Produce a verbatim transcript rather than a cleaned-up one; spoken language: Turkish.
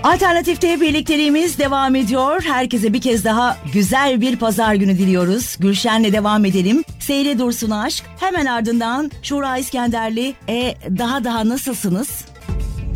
Alternatif'te birlikteliğimiz devam ediyor. Herkese bir kez daha güzel bir pazar günü diliyoruz. Gülşen'le devam edelim. Seyre dursun aşk. Hemen ardından Şura İskenderli. E daha daha nasılsınız?